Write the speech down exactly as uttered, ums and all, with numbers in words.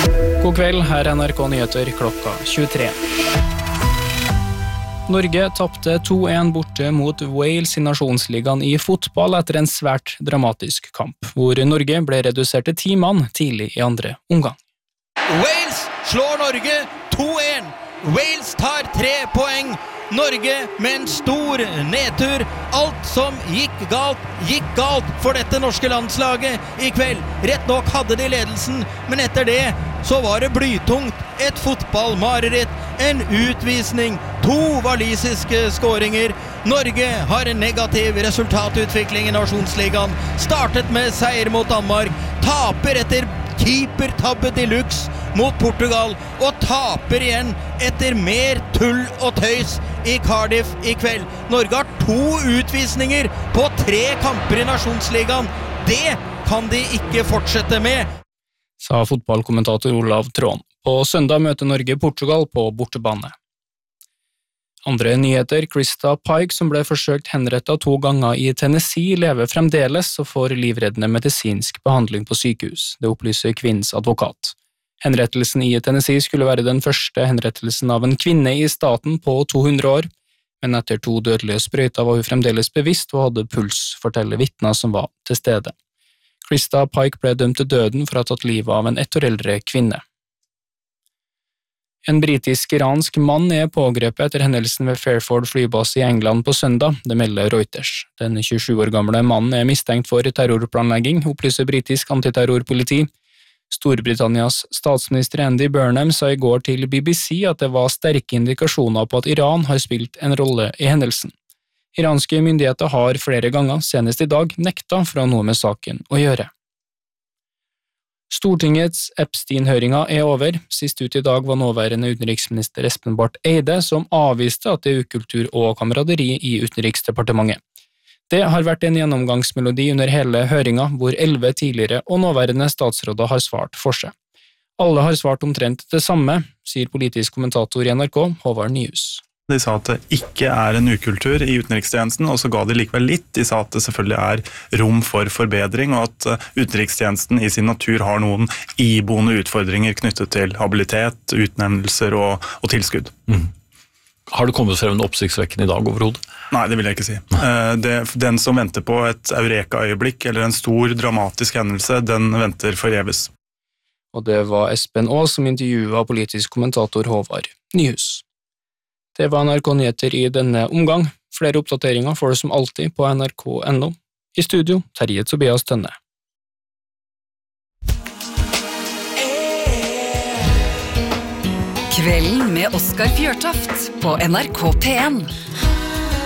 God kveld, her er N R K Nyheter klokka tjuetre. Norge tappte to en borte mot Wales i nasjonsligaen i fotball etter en svært dramatisk kamp, hvor Norge ble redusert til ti mann tidlig i andre omgang. Wales slår Norge to en. Wales tar tre poeng. Norge med en stor nedtur. Alt som gikk galt, gikk galt for dette norske landslaget i kveld. Rett nok hadde de ledelsen, men etter det så var det blytungt. Et fotballmareritt, en utvisning, to walisiske skåringer. Norge har en negativ resultatutvikling i nasjonsligaen. Startet med seier mot Danmark, taper etter keepertabbe deluxe mot Portugal, og taper igjen etter mer tull og tøys i Cardiff i kveld. Norge har to utvisninger på tre kamper i nasjonsligaen. Det kan de ikke fortsette med, sa fotballkommentator Olav Trån. På søndag møter Norge Portugal på bortebane. Andre nyheter, Krista Pike, som ble forsøkt henrettet to ganger i Tennessee, lever fremdeles og får livreddende medisinsk behandling på sykehus. Det opplyser kvinnens advokat. Henrettelsen i Tennessee skulle være den første henrettelsen av en kvinne i staten på to hundre år, men etter to dødelige sprøyter var hun fremdeles bevisst og hadde puls, forteller vitner som var til stede. Krista Pike ble dømt til døden for å ha tatt livet av en ett år eldre kvinne. En britisk-iransk mann er pågrepet etter hendelsen ved Fairford flybase i England på søndag, det melder Reuters. Den tjuesju år gamle mannen er mistenkt for terrorplanlegging, opplyser britisk antiterrorpoliti. Storbritannias statsminister Andy Burnham sa i går til B B C at det var sterke indikasjoner på at Iran har spilt en rolle i hendelsen. Iranske myndigheter har flere ganger, senest i dag, nekta for å ha noe med saken å gjøre. Stortingets Epstein-høringer er over. Sist ut i dag var nåværende utenriksminister Espen Barth Eide, som avviste at det er ukultur og kameraderi i Utenriksdepartementet. Det har vært en gjennomgangsmelodi under hele høringen, hvor elleve tidligere og nåværende statsråder har svart for seg. Alle har svart omtrent det samme, sier politisk kommentator i N R K, Håvard Nyhus. De sa at det ikke er en ukultur i utenrikstjenesten, og så ga de likevel litt. De sa at det selvfølgelig er rom for forbedring, og at utenrikstjenesten i sin natur har noen iboende utfordringer knyttet til habilitet, utnevnelser og, og tilskudd. Mm. Har det kommet frem en oppsiktsvekkende i dag overhodet? Nei, det vil jeg ikke si. Det, den som venter på et eureka-øyeblikk eller en stor dramatisk hendelse, den venter forgjeves. Og det var Espen Aas som intervjuet politisk kommentator Håvard Nyhus. Det var N R K Nyheter i denne omgang. Flere oppdateringer får du som alltid på N R K punktum N O. I studio, Terje Tobias Tønne. Kvelden med Oskar Fjørtoft på N R K P en.